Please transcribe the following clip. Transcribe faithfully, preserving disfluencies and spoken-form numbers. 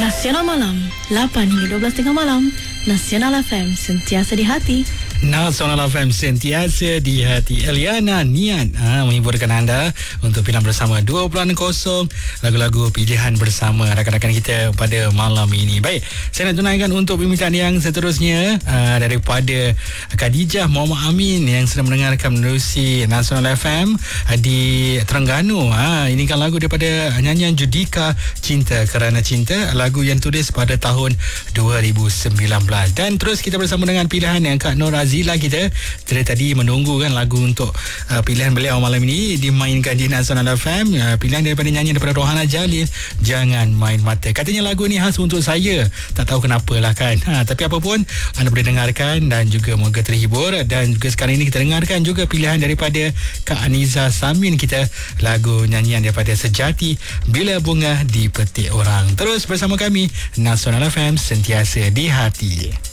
Nasional Malam, lapan hingga dua belas tengah malam. Nasional F M, sentiasa di hati. Nasional F M, sentiasa di hati. Eliana niat ha, menghiburkan anda untuk pilihan bersama dua bulan kosong lagu-lagu pilihan bersama rakan-rakan kita pada malam ini. Baik, saya nak tunaikan untuk permintaan yang seterusnya uh, daripada Khadijah Muhammad Amin yang sedang mendengarkan menerusi Nasional F M uh, di Terengganu. Ha, ini kan lagu daripada nyanyian Judika, Cinta Kerana Cinta, lagu yang tulis pada tahun dua ribu sembilan belas. Dan terus kita bersama dengan pilihan yang Kak Nur Azila kita dari tadi menunggu kan lagu untuk uh, pilihan beliau malam ini dimainkan di Nasional F M. Uh, pilihan daripada nyanyi daripada Rohana Jalil, Jangan Main Mata. Katanya lagu ni khas untuk saya, tak tahu kenapa lah kan. Ha, tapi apapun, anda boleh dengarkan dan juga moga terhibur. Dan juga sekarang ini kita dengarkan juga pilihan daripada Kak Aniza Samin kita, lagu nyanyian daripada Sejati, Bila Bunga Dipetik Orang. Terus bersama kami, Nasional F M, sentiasa di hati.